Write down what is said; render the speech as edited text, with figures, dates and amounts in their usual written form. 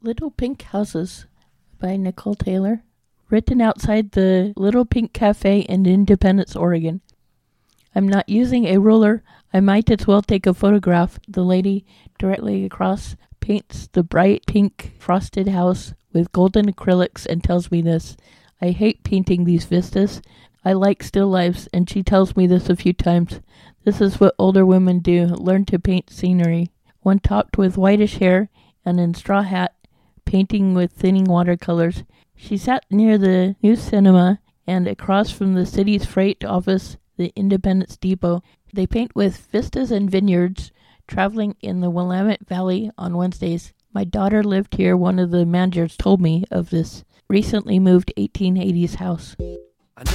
Little Pink Houses by Nicole Taylor. Written outside the Little Pink Cafe in Independence, Oregon. I'm not using a ruler. I might as well take a photograph. The lady directly across paints the bright pink frosted house with golden acrylics and tells me this. I hate painting these vistas. I like still lifes, and she tells me this a few times. This is what older women do, learn to paint scenery. One topped with whitish hair and in straw hat, painting with thinning watercolors. She sat near the new cinema and across from the city's freight office, the Independence Depot. They paint with vistas and vineyards, traveling in the Willamette Valley on Wednesdays. My daughter lived here. One of the managers told me of this recently moved 1880s house.